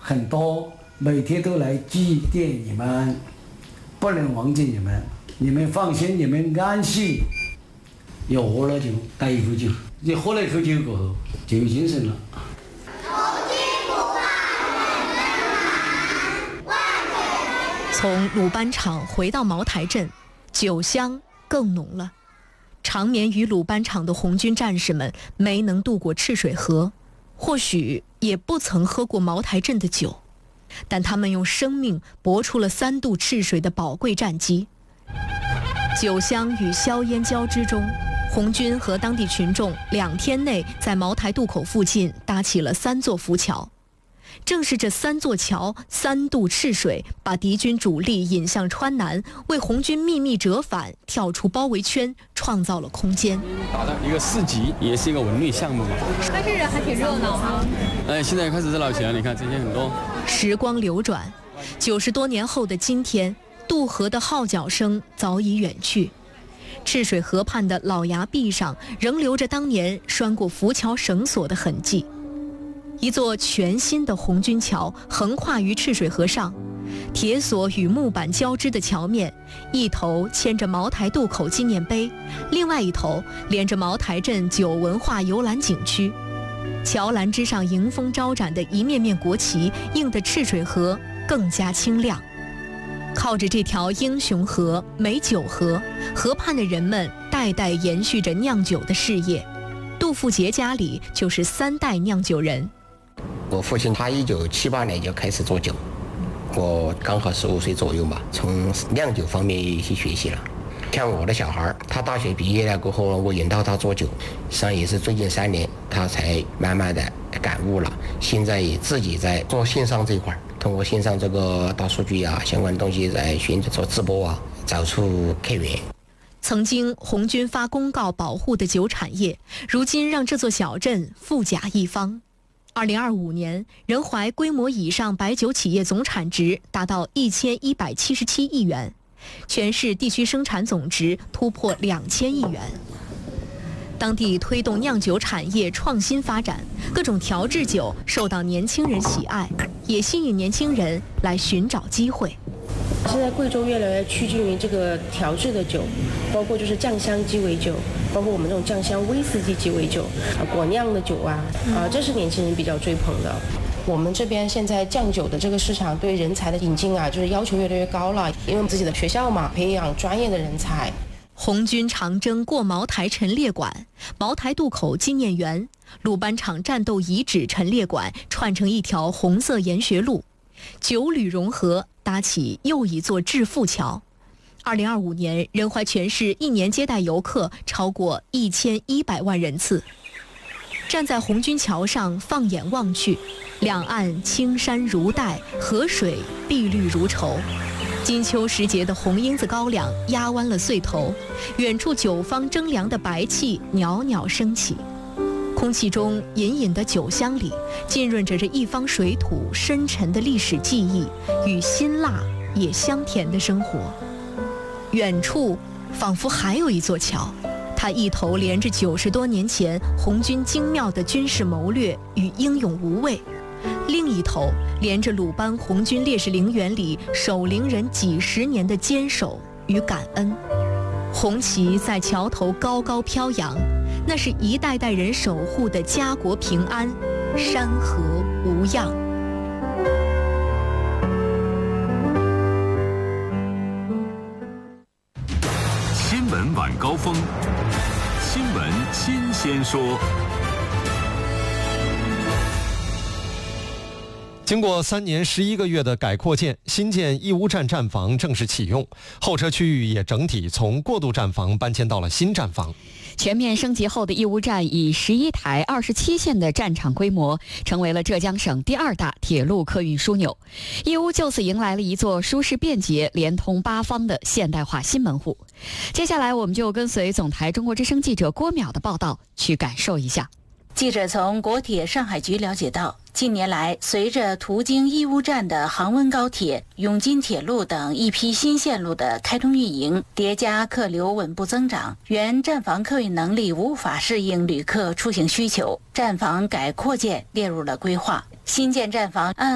很多，每天都来祭奠你们，不能忘记你们。你们放心，你们安息。要喝了就带一壶酒，你喝了一口酒过后就有精神了。 从鲁班场回到茅台镇，酒香更浓了。长眠于鲁班场的红军战士们没能渡过赤水河，或许也不曾喝过茅台镇的酒，但他们用生命搏出了3渡赤水的宝贵战绩。酒香与硝烟交织中，红军和当地群众2天内在茅台渡口附近搭起了3座浮桥。正是这3座桥3渡赤水，把敌军主力引向川南，为红军秘密折返、跳出包围圈创造了空间。 打的一个4级，也是一个文旅项目嘛。 但是还挺热闹哈。 现在开始热闹起来，你看这些很多。 时光流转，90多年后的今天，渡河的号角声早已远去，赤水河畔的老崖壁上仍留着当年拴过浮桥绳索的痕迹。一座全新的红军桥横跨于赤水河上，铁索与木板交织的桥面，一头牵着茅台渡口纪念碑，另外一头连着茅台镇酒文化游览景区。桥栏之上迎风招展的一面面国旗，映得赤水河更加清亮。靠着这条英雄河、美酒河，河畔的人们代代延续着酿酒的事业。杜富杰家里就是3代酿酒人。 我父亲他1978年就开始做酒，我刚好15岁左右嘛，从酿酒方面去学习了。像我的小孩，他大学毕业了过后，我引导他做酒，实际上也是最近3年他才慢慢的感悟了。现在也自己在做线上这一块，通过线上这个大数据啊相关的东西在寻找做直播啊，找出客源。 曾经红军发公告保护的酒产业，如今让这座小镇富甲一方。2025年，仁怀规模以上白酒企业总产值达到1177亿元，全市地区生产总值突破2000亿元。当地推动酿酒产业创新发展，各种调制酒受到年轻人喜爱，也吸引年轻人来寻找机会。 现在贵州越来越趋近于这个调制的酒，包括就是酱香鸡尾酒，包括我们这种酱香威士忌鸡尾酒，果酿的酒啊，这是年轻人比较追捧的。我们这边现在酱酒的这个市场对人才的引进啊，就是要求越来越高了，因为我们自己的学校嘛，培养专业的人才。 红军长征过茅台陈列馆、茅台渡口纪念园、鲁班场战斗遗址陈列馆串成一条红色研学路，酒旅融合，搭起又一座致富桥。2025年，仁怀全市1年接待游客超过1100万人次。站在红军桥上，放眼望去，两岸青山如黛，河水碧绿如绸。金秋时节的红缨子高粱压弯了穗头，远处酒坊蒸凉的白气袅袅升起。空气中隐隐的酒香里，浸润着这一方水土深沉的历史记忆与辛辣也香甜的生活。远处仿佛还有一座桥，它一头连着90多年前红军精妙的军事谋略与英勇无畏，另一头连着鲁班红军烈士陵园里守陵人几十年的坚守与感恩。红旗在桥头高高飘扬，那是一代代人守护的家国平安，山河无恙。 新闻晚高峰，新闻新鲜说。 经过3年11个月的改扩建，新建义乌站站房正式启用，候车区域也整体从过渡站房搬迁到了新站房。 全面升级后的义乌站以11台27线的站场规模，成为了浙江省第2大铁路客运枢纽。义乌就此迎来了一座舒适便捷、连通8方的现代化新门户。接下来，我们就跟随总台中国之声记者郭淼的报道，去感受一下。 记者从国铁上海局了解到，近年来，随着途经义乌站的杭温高铁、永金铁路等一批新线路的开通运营，叠加客流稳步增长，原站房客运能力无法适应旅客出行需求，站房改扩建列入了规划。新建站房按